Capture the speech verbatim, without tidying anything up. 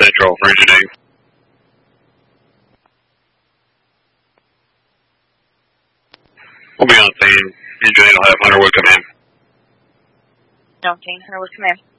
Central, Region eight. We'll be on scene. Engine eight will have Hunterwood come in. Okay, Hunterwood come in.